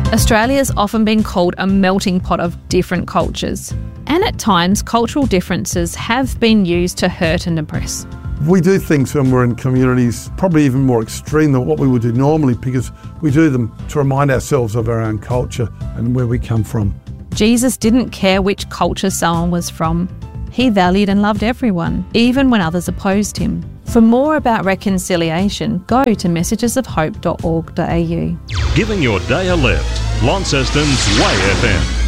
Australia's often been called a melting pot of different cultures, and at times cultural differences have been used to hurt and oppress. We do things when we're in communities probably even more extreme than what we would do normally, because we do them to remind ourselves of our own culture and where we come from. Jesus didn't care which culture someone was from. He valued and loved everyone, even when others opposed him. For more about reconciliation, go to messagesofhope.org.au. Giving your day a lift. Launceston's Way FM.